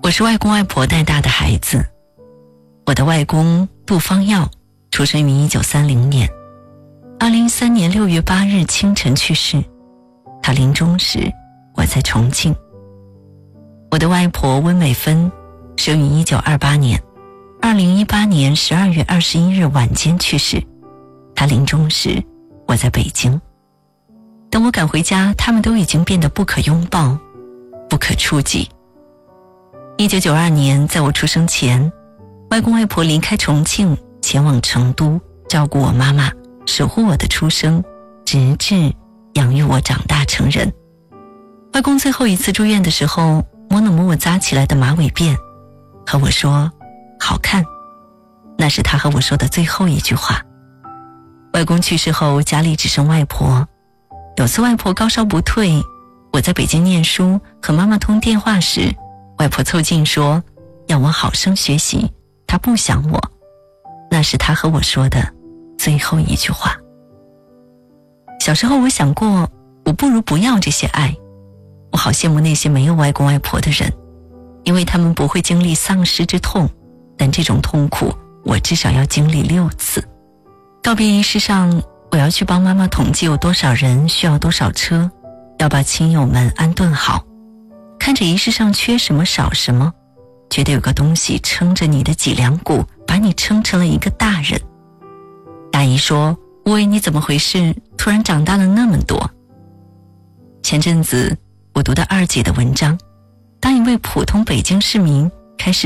我是外公外婆带大的孩子。我的外公杜方耀出生于1930年，2013年6月8日清晨去世。他临终时，我在重庆。我的外婆温美芬生于1928年，2018年12月21日晚间去世。他临终时，我在北京。等我赶回家，他们都已经变得不可拥抱，不可触及。1992年，在我出生前，外公外婆离开重庆，前往成都照顾我妈妈，守护我的出生，直至养育我长大成人。外公最后一次住院的时候，摸了摸我扎起来的马尾辫，和我说好看。那是他和我说的最后一句话。外公去世后，家里只剩外婆。有次外婆高烧不退，我在北京念书，和妈妈通电话时，外婆凑近说要我好生学习，她不想我。那是她和我说的最后一句话。小时候我想过，我不如不要这些爱。我好羡慕那些没有外公外婆的人，因为他们不会经历丧失之痛，但这种痛苦我至少要经历6次。告别仪式上，我要去帮妈妈统计有多少人，需要多少车，要把亲友们安顿好。看着仪式上缺什么少什么，觉得有个东西撑着你的脊梁骨，把你撑成了一个大人。大姨说，喂，你怎么回事，突然长大了那么多。前阵子我读到2姐的文章，当一位普通北京市民开始